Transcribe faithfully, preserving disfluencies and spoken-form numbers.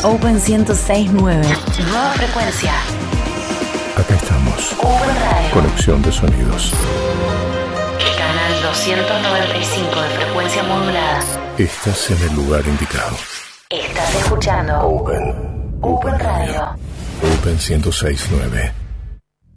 Open ciento seis nueve. Nueva frecuencia. Acá estamos. Open Radio. Conexión de sonidos. Canal doscientos noventa y cinco de frecuencia modulada. Estás en el lugar indicado. Estás escuchando Open. Open Radio. Open ciento seis nueve.